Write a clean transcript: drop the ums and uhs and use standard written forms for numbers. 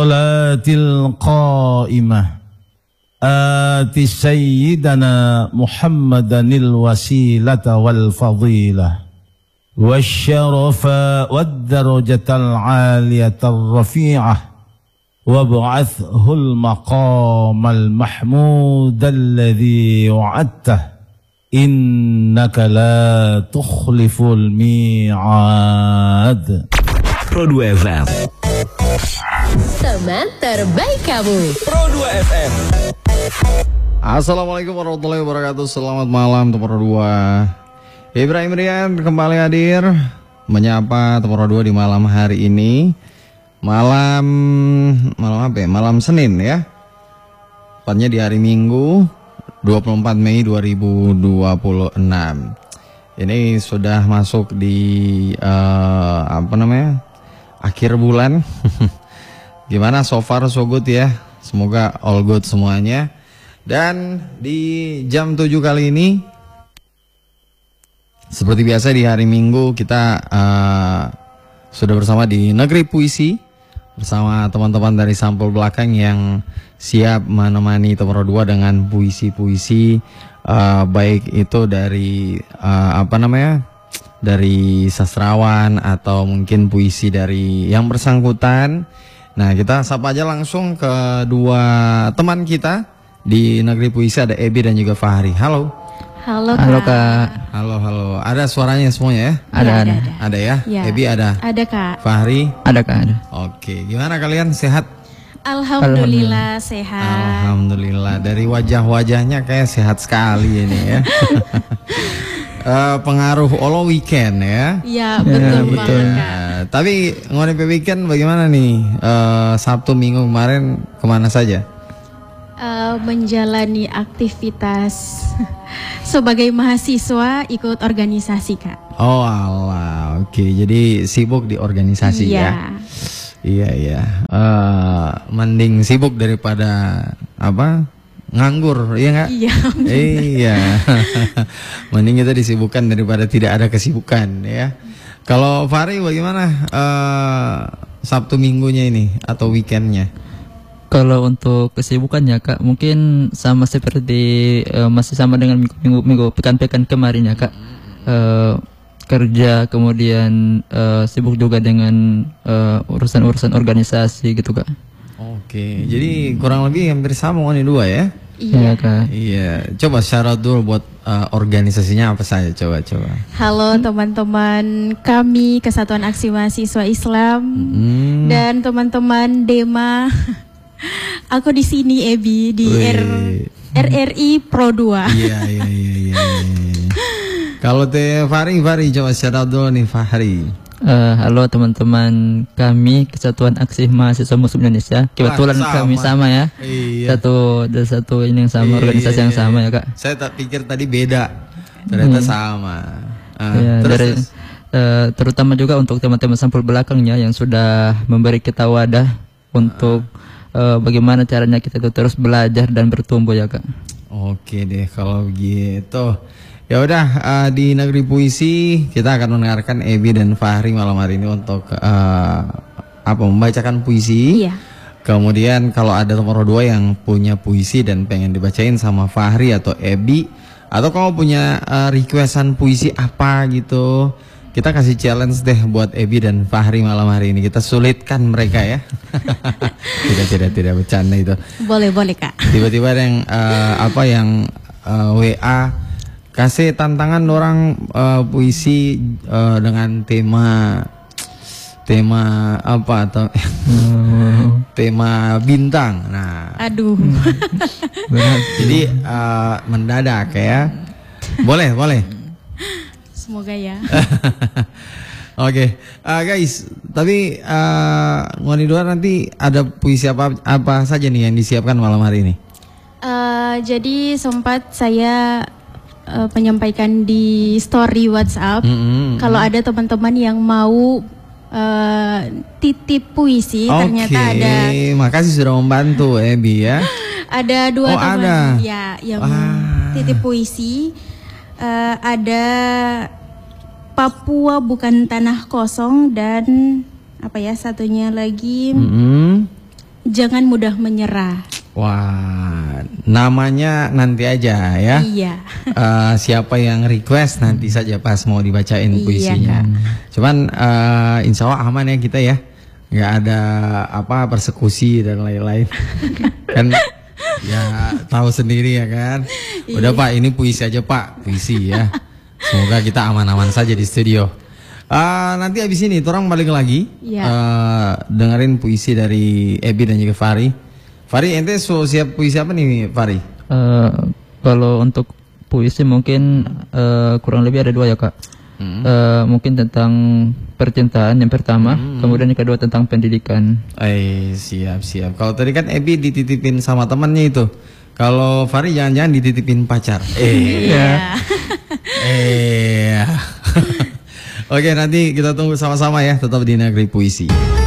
Salatil qa'imah Ati sayyidana Muhammadanil wasilata wal fadilah Wasyarafa wad darajatal aliyatal rafi'ah Wab'athhul maqamal mahmudal ladhi wa'attah Innaka la tukhliful mi'ad. Pro 2 FM, teman terbaik kamu. Pro 2 FM. Assalamualaikum warahmatullahi wabarakatuh. Selamat malam teman Pro 2. Ibrahim Rian kembali hadir menyapa teman Pro 2 di malam hari ini. Malam apa ya? Malam Senin ya. Tepatnya di hari Minggu 24 Mei 2026. Ini sudah masuk di akhir bulan. Gimana so far so good ya. Semoga all good semuanya. Dan di jam 7 kali ini seperti biasa di hari Minggu kita sudah bersama di Negeri Puisi bersama teman-teman dari sampul belakang yang siap menemani teman Pro 2 dengan puisi-puisi baik itu dari dari sastrawan atau mungkin puisi dari yang bersangkutan. Nah, kita sapa aja langsung ke dua teman kita di Negeri Puisi, ada Ebi dan juga Fahri. Halo. Halo Kak. Halo Kak. Halo. Ada suaranya semuanya ya? Ada ya? Ya. Ebi ada? Ada Kak. Fahri? Ada Kak, ada. Oke, gimana kalian, sehat? Alhamdulillah sehat. Alhamdulillah, dari wajah-wajahnya kayak sehat sekali ini ya. Pengaruh all weekend ya. Iya betul banget Kak. Tapi ngomongin weekend bagaimana nih? Sabtu Minggu kemarin kemana saja? Menjalani aktivitas sebagai mahasiswa, ikut organisasi Kak. Oh alah, oke. Jadi sibuk di organisasi ya. Iya. Mending sibuk daripada nganggur, iya nggak? Iya. Iya. Mending kita disibukkan daripada tidak ada kesibukan ya. Kalau Fahri bagaimana Sabtu Minggunya ini atau weekendnya? Kalau untuk kesibukannya Kak, mungkin sama seperti masih sama dengan minggu pekan-pekan kemarin ya Kak. Kerja, kemudian sibuk juga dengan urusan-urusan organisasi gitu Kak. Oke, jadi kurang lebih hampir sama ini dua ya? Iya Kak. Iya, coba syarat dulu buat organisasinya apa saja, coba. Halo teman-teman kami Kesatuan Aksi Mahasiswa Islam dan teman-teman Dema. Aku di sini Ebi di RRI Pro 2. Iya. Kalau Fahri coba syarat dulu nih Fahri. Halo teman-teman kami Kesatuan Aksi Mahasiswa Muslim Indonesia. Kebetulan kami sama ya. Iya. Satu ini yang sama, organisasi yang sama ya Kak. Saya tak pikir tadi beda, ternyata sama. Terus. Terutama juga untuk teman-teman sampul belakangnya yang sudah memberi kita wadah untuk bagaimana caranya kita itu terus belajar dan bertumbuh ya Kak. Oke deh kalau gitu. Ya udah, di Negeri Puisi kita akan mendengarkan Ebi dan Fahri malam hari ini untuk membacakan puisi. Iya. Kemudian kalau ada teman Pro 2 yang punya puisi dan pengen dibacain sama Fahri atau Ebi, atau kamu punya requestan puisi apa gitu, kita kasih challenge deh buat Ebi dan Fahri malam hari ini. Kita sulitkan mereka ya. Tidak bercanda itu. Boleh Kak. Tiba-tiba ada yang WA kasih tantangan orang puisi dengan tema apa atau tema bintang. Nah, aduh. Jadi mendadak ya. Boleh. Semoga ya. Oke, guys. Tapi ngoni luar nanti ada puisi apa saja nih yang disiapkan malam hari ini? Jadi sempat saya menyampaikan di story WhatsApp kalau ada teman-teman yang mau titip puisi. Ternyata ada. Makasih sudah membantu Ebi ya. Ada dua teman ya yang titip puisi. Ada Papua Bukan Tanah Kosong dan satunya lagi jangan mudah menyerah. Wah, namanya nanti aja ya. Iya. Siapa yang request nanti saja pas mau dibacain Iya, puisinya. Kak. Cuman insya Allah aman ya kita ya, nggak ada apa persekusi dan lain-lain. Kan ya tahu sendiri ya kan. Udah Pak, ini puisi aja Pak, puisi ya. Semoga kita aman-aman saja di studio. Nanti abis ini orang balik lagi dengerin puisi dari Ebi dan juga Fari. Fari, ente siap puisi apa nih Fari? Kalau untuk puisi mungkin kurang lebih ada 2 ya Kak. Mungkin tentang percintaan yang pertama, kemudian yang kedua tentang pendidikan. Siap. Kalau tadi kan Ebi dititipin sama temannya itu. Kalau Fari jangan-jangan dititipin pacar. Oke, nanti kita tunggu sama-sama ya, tetap di Negeri Puisi.